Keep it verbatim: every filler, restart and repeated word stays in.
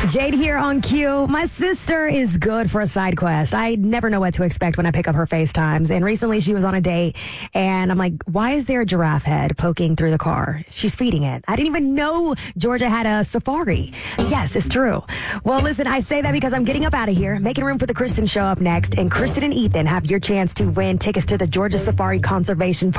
Jade here on Q. My sister is good for a side quest. I never know what to expect when I pick up her FaceTimes. And recently she was on a date and I'm like, why is there a giraffe head poking through the car? She's feeding it. I didn't even know Georgia had a safari. Yes, it's true. Well, listen, I say that because I'm getting up out of here, making room for the Kristen show up next. And Kristen and Ethan have your chance to win tickets to the Georgia Safari Conservation Park.